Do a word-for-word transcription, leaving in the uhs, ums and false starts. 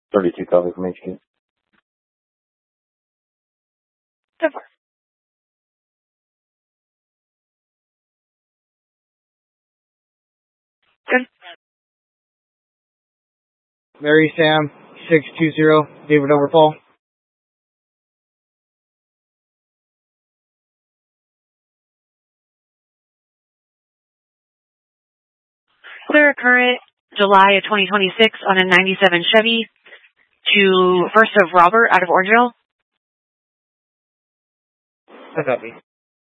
thirty-two copy from H Q. So far. Good. Mary Sam, six two zero, David Overfall. Clear current July of twenty twenty-six on a ninety-seven Chevy to First of Robert out of Orangeville. I copy.